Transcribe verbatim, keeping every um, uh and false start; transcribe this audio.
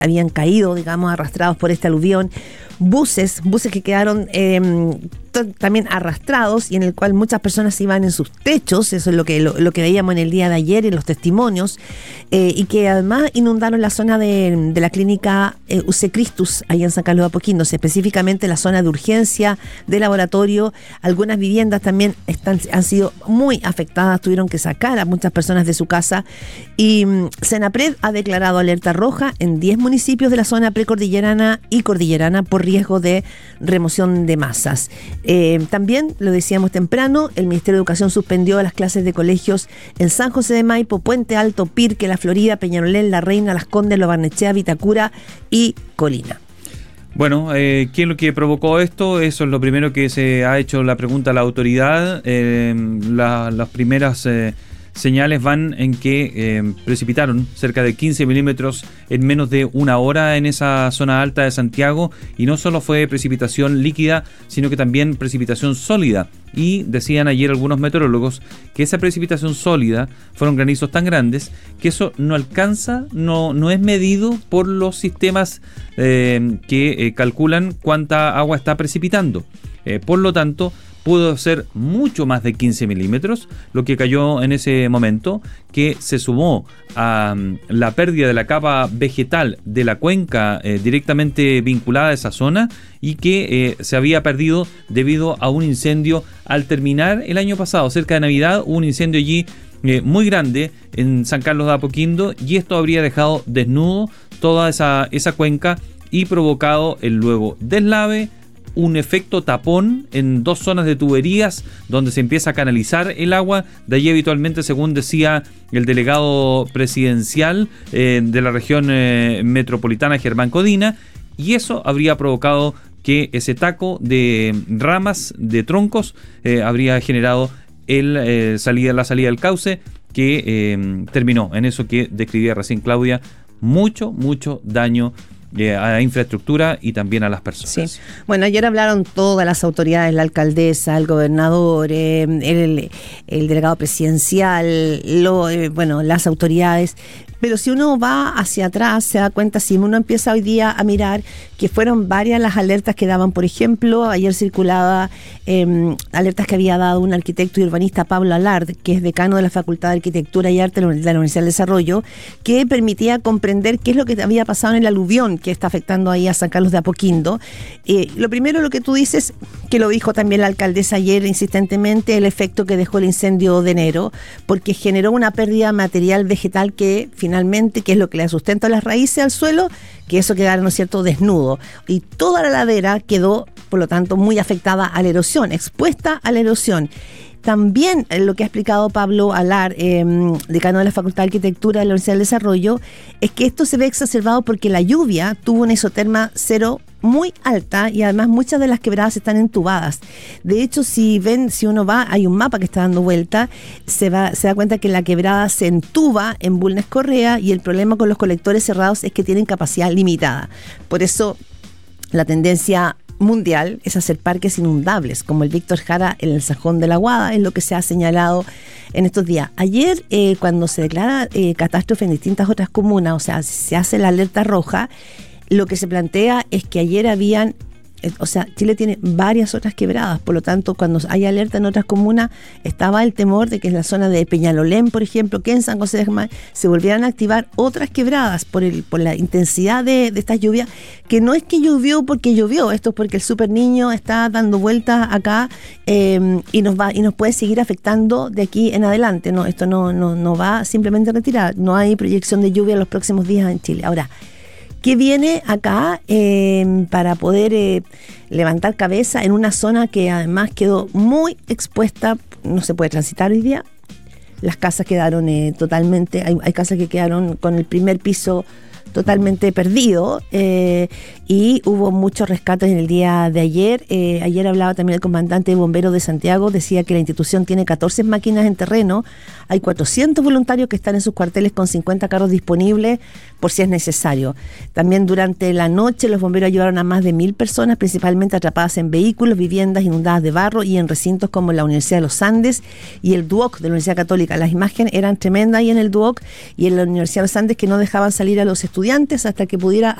habían caído, digamos, arrastrados por este aluvión, buses, buses que quedaron eh, t- también arrastrados y en el cual muchas personas iban en sus techos, eso es lo que lo, lo que veíamos en el día de ayer en los testimonios, eh, y que además inundaron la zona de, de la clínica eh, U C Christus, ahí en San Carlos de Apoquindo, específicamente la zona de urgencia, de laboratorio. Algunas viviendas también están, han sido muy afectadas, tuvieron que sacar a muchas personas de su casa y um, Senapred ha declarado alerta roja en diez municipios de la zona precordillerana y cordillerana por riesgo de remoción de masas. Eh, también, lo decíamos temprano, el Ministerio de Educación suspendió las clases de colegios en San José de Maipo, Puente Alto, Pirque, La Florida, Peñalolén, La Reina, Las Condes, Lo Barnechea, Vitacura y Colina. Bueno, eh, ¿quién lo que provocó esto? Eso es lo primero que se ha hecho la pregunta a la autoridad. Eh, la, las primeras eh, señales van en que eh, precipitaron cerca de quince milímetros en menos de una hora en esa zona alta de Santiago, y no solo fue precipitación líquida, sino que también precipitación sólida. Y decían ayer algunos meteorólogos que esa precipitación sólida fueron granizos tan grandes que eso no alcanza, no, no es medido por los sistemas eh, que eh, calculan cuánta agua está precipitando. Eh, por lo tanto, pudo ser mucho más de quince milímetros lo que cayó en ese momento, que se sumó a um, la pérdida de la capa vegetal de la cuenca eh, directamente vinculada a esa zona, y que eh, se había perdido debido a un incendio al terminar el año pasado, cerca de Navidad. Hubo un incendio allí eh, muy grande en San Carlos de Apoquindo, y esto habría dejado desnudo toda esa, esa cuenca y provocado el luego deslave, un efecto tapón en dos zonas de tuberías donde se empieza a canalizar el agua. De allí habitualmente, según decía el delegado presidencial eh, de la región eh, metropolitana, Germán Codina, y eso habría provocado que ese taco de ramas, de troncos, eh, habría generado el, eh, salida, la salida del cauce, que eh, terminó en eso que describía recién Claudia, mucho, mucho daño a la infraestructura y también a las personas. Sí. Bueno, ayer hablaron todas las autoridades, la alcaldesa, el gobernador, eh, el, el delegado presidencial, lo, eh, bueno, las autoridades. Pero si uno va hacia atrás, se da cuenta, si uno empieza hoy día a mirar, que fueron varias las alertas que daban. Por ejemplo, ayer circulaba eh, alertas que había dado un arquitecto y urbanista, Pablo Alard, que es decano de la Facultad de Arquitectura y Arte de la Universidad del Desarrollo, que permitía comprender qué es lo que había pasado en el aluvión que está afectando ahí a San Carlos de Apoquindo. Eh, lo primero, lo que tú dices, que lo dijo también la alcaldesa ayer insistentemente, el efecto que dejó el incendio de enero, porque generó una pérdida material vegetal que finalmente finalmente, que es lo que le da sustento a las raíces al suelo, que eso quedara, ¿no es cierto?, desnudo. Y toda la ladera quedó, por lo tanto, muy afectada a la erosión, expuesta a la erosión. También eh, lo que ha explicado Pablo Alar, eh, decano de la Facultad de Arquitectura de la Universidad del Desarrollo, es que esto se ve exacerbado porque la lluvia tuvo una isoterma cero muy alta y además muchas de las quebradas están entubadas. De hecho, si ven, si uno va, hay un mapa que está dando vuelta, se va, se da cuenta que la quebrada se entuba en Bulnes Correa, y el problema con los colectores cerrados es que tienen capacidad limitada. Por eso la tendencia mundial es hacer parques inundables, como el Víctor Jara en el Sajón de la Guada, es lo que se ha señalado en estos días. Ayer, eh, cuando se declara eh, catástrofe en distintas otras comunas, o sea, se hace la alerta roja, lo que se plantea es que ayer habían, eh, o sea, Chile tiene varias otras quebradas, por lo tanto, cuando hay alerta en otras comunas, estaba el temor de que en la zona de Peñalolén, por ejemplo, que en San José de Jamay, se volvieran a activar otras quebradas por el por la intensidad de, de estas lluvias, que no es que llovió porque llovió, esto es porque el super niño está dando vueltas acá eh, y nos va y nos puede seguir afectando de aquí en adelante. No, esto no, no, no va simplemente a retirar, no hay proyección de lluvia en los próximos días en Chile. Ahora, ¿qué viene acá eh, para poder eh, levantar cabeza en una zona que además quedó muy expuesta? No se puede transitar hoy día. Las casas quedaron eh, totalmente, hay, hay casas que quedaron con el primer piso totalmente perdido, eh, y hubo muchos rescates en el día de ayer. Eh, ayer hablaba también el comandante de bomberos de Santiago, decía que la institución tiene catorce máquinas en terreno, hay cuatrocientos voluntarios que están en sus cuarteles con cincuenta carros disponibles por si es necesario. También durante la noche los bomberos ayudaron a más de mil personas, principalmente atrapadas en vehículos, viviendas inundadas de barro y en recintos como la Universidad de los Andes y el Duoc de la Universidad Católica. Las imágenes eran tremendas ahí en el Duoc y en la Universidad de los Andes, que no dejaban salir a los estudiantes estudiantes hasta que pudiera